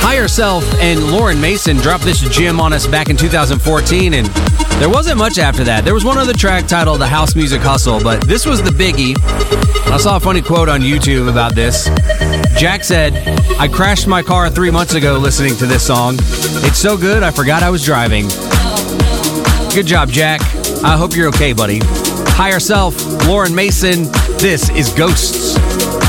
High Yourself and Lauren Mason dropped this gem on us back in 2014, and there wasn't much after that. There was one other track titled The House Music Hustle, but this was the biggie. I saw a funny quote on YouTube about this. Jack said, "I crashed my car 3 months ago listening to this song. It's so good, I forgot I was driving." Good job, Jack. I hope you're okay, buddy. High Yourself, Lauren Mason. This is Ghosts.